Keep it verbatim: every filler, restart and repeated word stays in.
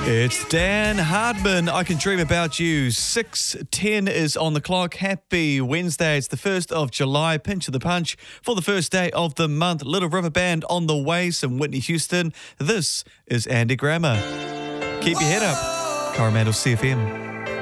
It's Dan Hardman. I Can Dream About You. six ten is on the clock. Happy Wednesday. It's the first of July. Pinch of the punch for the first day of the month. Little River Band on the way. Some Whitney Houston. This is Andy Grammer. Keep your head up. Coromandel C F M.